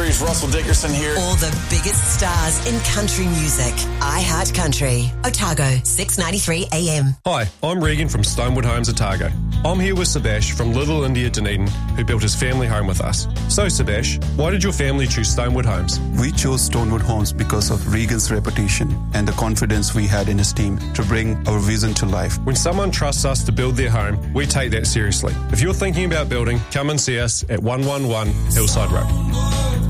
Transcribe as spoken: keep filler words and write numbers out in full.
three's Russell Dickerson here. All the biggest stars in country music. I Heart Country. Otago, six ninety-three A M. Hi, I'm Regan from Stonewood Homes, Otago. I'm here with Sebash from Little India, Dunedin, who built his family home with us. So, Sebash, why did your family choose Stonewood Homes? We chose Stonewood Homes because of Regan's reputation and the confidence we had in his team to bring our vision to life. When someone trusts us to build their home, we take that seriously. If you're thinking about building, come and see us at one one one Hillside Road.